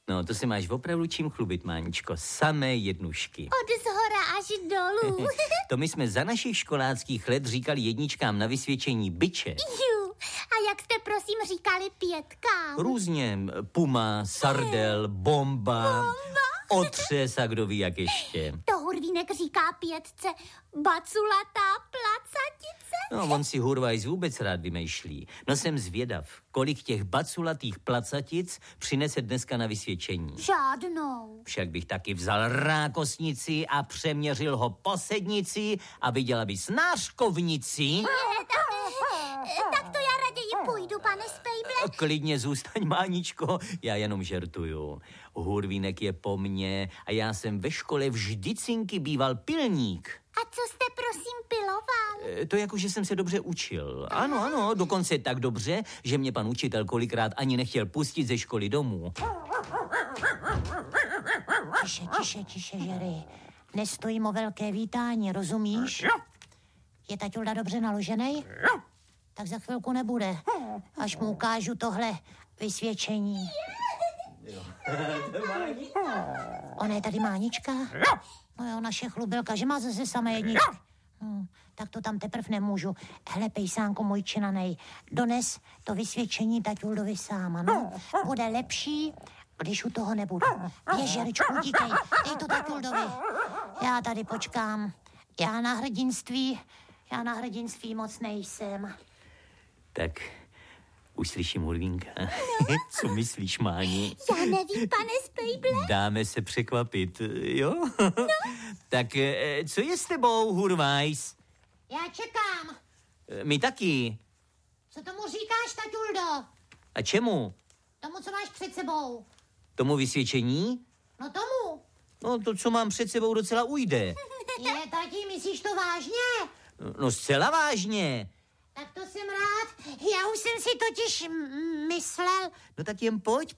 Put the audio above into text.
No, to se máš opravdu čím chlubit, Máničko. Samé jednušky. Od zhora až dolů. To my jsme za našich školáckých let říkali jedničkám na vysvědčení biče. A jak jste prosím říkali pětkám? Různě. Puma, sardel, bomba. Otřes a kdo ví jak ještě. To Hurvínek říká pětce baculatá placatice. No, on si Hurvajs vůbec rád vymýšlí. No, jsem zvědav, kolik těch baculatých placatic přinese dneska na vysvědčení. Žádnou. Však bych taky vzal rákosnici a přeměřil ho po sednici a viděla bys nářkovnici. Tak to já raději půjdu, pane Spejble. Klidně zůstaň, Máničko, já jenom žertuju. Hurvínek je po mně a já jsem ve škole vždycinky býval pilník. A co jste prosím piloval? To jako, že jsem se dobře učil. Ano, dokonce tak dobře, že mě pan učitel kolikrát ani nechtěl pustit ze školy domů. Tiše, Jerry. Nestojím o velké vítání, rozumíš? Je taťulda dobře naložený? Tak za chvilku nebude, až mu ukážu tohle vysvědčení. Ona je tady Mánička? No jo, naše chlubilka, že má zase samé jedničky. Tak to tam teprv nemůžu. Hele, pejsánko můj činanej, dones to vysvědčení taťuldovi sáma, no. Bude lepší, když u toho nebudu. Běž, Jeričku, utíkej, dej to taťuldovi. Já tady počkám. Já na hrdinství moc nejsem. Tak už slyším Hurvínka. Co myslíš, Máni? Já nevím, pane Spejble. Dáme se překvapit, jo? No. Tak co je s tebou, Hurvajs? Já čekám. My taky. Co tomu říkáš, taťuldo? A čemu? Tomu, co máš před sebou. Tomu vysvědčení? No tomu. No to, co mám před sebou, docela ujde. Je, tati, myslíš to vážně? No zcela vážně. Tak to jsem rád. Já už jsem si totiž myslel. No tak jen pojď,